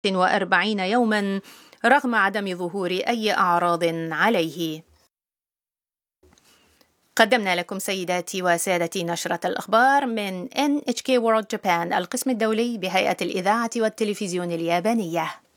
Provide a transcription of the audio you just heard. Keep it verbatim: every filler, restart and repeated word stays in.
وأربعين يوما رغم عدم ظهور أي أعراض عليه. قدمنا لكم سيداتي وسادتي نشرة الأخبار من إن إتش كي World Japan، القسم الدولي بهيئة الإذاعة والتلفزيون اليابانية.